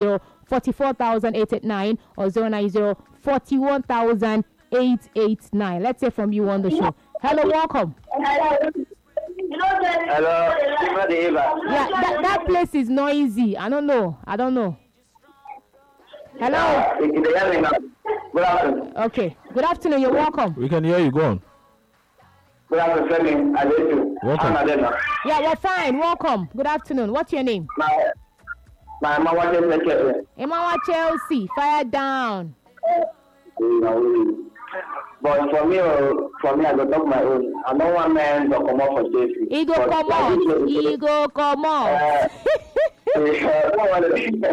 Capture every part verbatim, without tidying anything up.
zero forty-four thousand eight eight nine or zero nine zero forty-one thousand eight eight nine. Let's hear from you on the show. Hello, welcome. Hello, yeah, that, that place is noisy. I don't know. I don't know. Hello. Uh, Good afternoon. Okay. Good afternoon. You're welcome. We can hear you. Go on. Good afternoon. I let you. Welcome. Yeah, we're fine. Welcome. Good afternoon. What's your name? My, my mama Chelsea. Emmawa Chelsea. Fire down. But for me, for me, I go talk my own. I don't want men to come out for Chelsea. He go come out. He go come out. Me, I don't want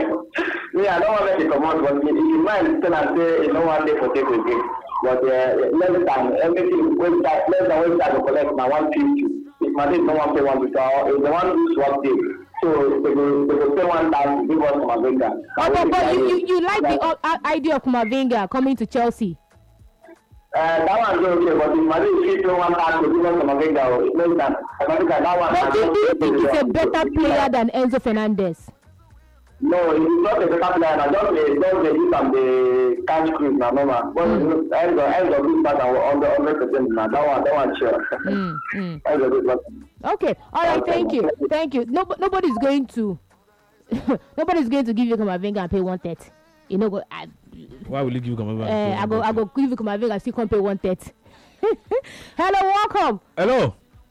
them to come out, but if you mind, still I say, you don't want them for take again. But uh, next time, everything, when that, less than when that to collect my one fifty. If my date no one pay one fifty, if the one who swap day, so they will, they will pay one thousand, give us Kumavinga. Oh, but, but you, you, you like the uh, idea of Kumavinga coming to Chelsea? Uh, that one is okay, but if my date pay one thousand, give us Kumavinga, it's less than, Kumavinga, that one. But do, do you think he's a better player than Enzo Fernandez? No, it's not a better player. I just the just the use of the cash cruise now, no man. But mm. end of end of this part on the hundred percent now. That one, that one sure. Mm, mm. End of this part. Okay, all right. Thank you, thank you. No, nobody's going to, nobody's going to give you Kumavinga and pay one thirty. You know, go. I, Why will you give Kumavinga? Uh, I go, I go give you Kumavinga and still can't pay one thirty. Hello, welcome. Hello.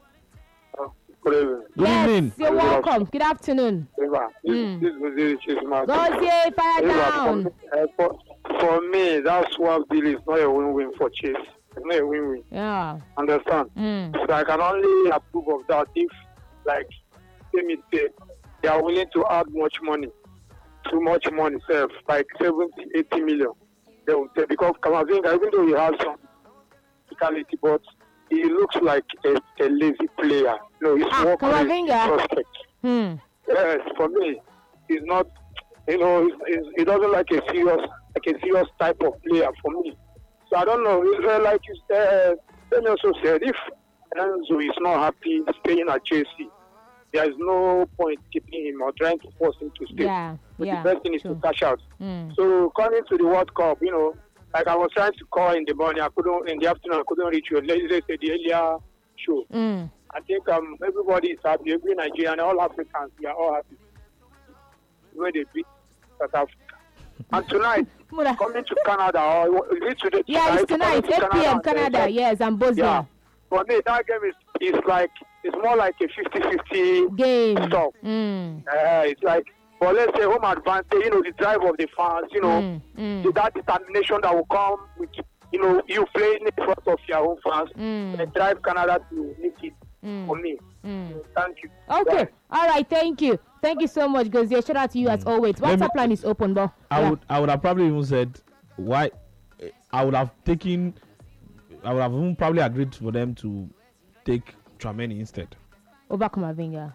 Good yes, evening. You're welcome. Good afternoon. Mm. This is Gozie, fire down. Uh, for, for me, that swap deal is not a win-win for Chase. It's not a win-win. Yeah. Understand? Mm. So I can only approve of that if, like, let me say, they are willing to add much money, too much money, self, like seventy, eighty million. They will take, because Kamavinga, even though he has some physicality, but he looks like a, a lazy player. No, he's ah, more prospect. Hmm. Yes, for me, he's not. You know, he's, he's, he doesn't like a serious, like a serious type of player for me. So I don't know. It's uh, like you said. Then also said, if Enzo is not happy staying at Chelsea, there is no point keeping him or trying to force him to stay. Yeah, but yeah. the best thing is true. to cash out. Mm. So coming to the World Cup, you know. Like I was trying to call in the morning, I couldn't. In the afternoon, I couldn't reach you. Let's say the earlier show. Mm. I think um everybody is happy. Every Nigerian, all Africans, we are all happy. When they beat South Africa. And tonight, coming to Canada, or is it today? Yeah, it's tonight, eight p.m. Canada, Canada, yes, and Bosnia. Yeah. For me, that game is is like it's more like a fifty-fifty game. Stuff. Mm. Uh, it's like. But let's say home advantage, you know, the drive of the fans, you know, mm, mm. the, that determination that will come with, you know, you playing in front of your own fans mm. and drive Canada to make it mm. for me. Mm. So thank you. Okay. Bye. All right. Thank you. Thank you so much, Gozie. Shout out to you mm. as always. WhatsApp line is open, bro. I yeah. would I would have probably even said why I would have taken I would have even probably agreed for them to take Trameni instead. Over Kumavinga.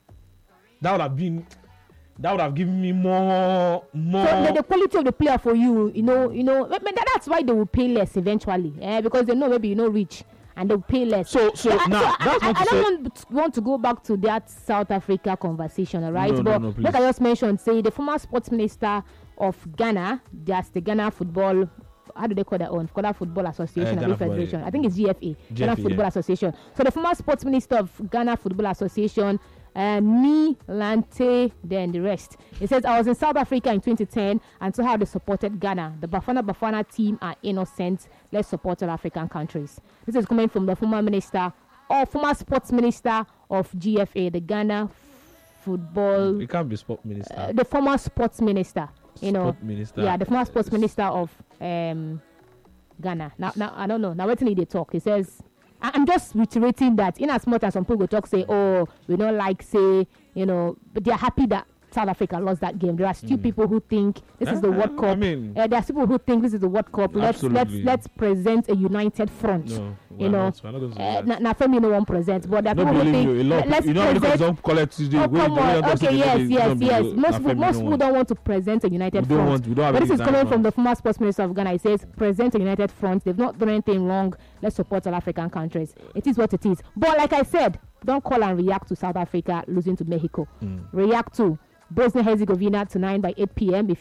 That would have been That would have given me more, more. So the, the quality of the player for you, you know, you know, but that's why they will pay less eventually, eh? Because they know maybe you know rich and they'll pay less. So, so yeah, now so that's I, not I, I to don't say... want want to go back to that South Africa conversation, all right? No, but no, no, like I just mentioned, say the former sports minister of Ghana, that's the Ghana Football. How do they call that one? Ghana Football Association, uh, Ghana Federation. I think it's G F A, G F A Ghana Football yeah. Association. So the former sports minister of Ghana Football Association. Uh, me, Lante, then the rest. It says, I was in South Africa in twenty ten and saw how they supported Ghana. The Bafana Bafana team are innocent. Let's support all African countries. This is coming from the former minister or former sports minister of G F A, the Ghana Football. It can't be sports minister. Uh, the former sports minister. You know, Sport minister. Yeah, the former sports minister of um, Ghana. Now, now I don't know. Now, wait till they talk. He says, I'm just reiterating that in as much as some people talk, say, oh, we don't like, say, you know, but they're happy that South Africa lost that game. There are still mm. people who think this uh, is the World Cup. I mean, uh, there are people who think this is the World Cup. Let's let's let's present a united front. No, you know, now for me, no one present, but there are people who think you. let's you know, present. Don't collect today. Oh, come on. Okay, yes, yes, yes. Most people, most people don't want to present a united front. Want, we don't have but this is coming from the former sports minister of Ghana. He says, present a united front. They've not done anything wrong. Let's support all African countries. It is what it is. But like I said, don't call and react to South Africa losing to Mexico. Mm. React to Bosnia Herzegovina tonight by eight p.m. If